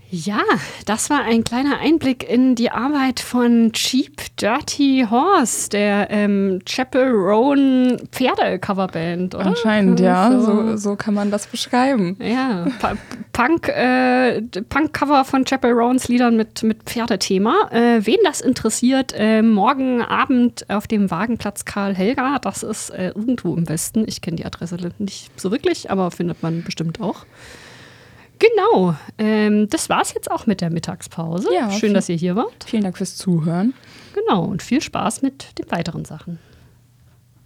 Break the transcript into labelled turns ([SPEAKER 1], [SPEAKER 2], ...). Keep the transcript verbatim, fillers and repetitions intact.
[SPEAKER 1] Ja, das war ein kleiner Einblick in die Arbeit von Cheap Dirty Horse, der ähm, Chapel Roan Pferde-Coverband, oder?
[SPEAKER 2] Anscheinend, ja. So. So, so kann man das beschreiben.
[SPEAKER 1] Ja, pa- Punk, äh, Punk-Cover von Chapel Roans Liedern mit, mit Pferdethema. Äh, wen das interessiert, äh, morgen Abend auf dem Wagenplatz Karl Helga, das ist äh, irgendwo im Westen. Ich kenne die Adresse nicht so wirklich, aber findet man bestimmt auch. Genau, ähm, das war's jetzt auch mit der Mittagspause.
[SPEAKER 2] Ja,
[SPEAKER 1] Schön, dass ihr hier wart.
[SPEAKER 2] Vielen Dank fürs Zuhören.
[SPEAKER 1] Genau, und viel Spaß mit den weiteren Sachen.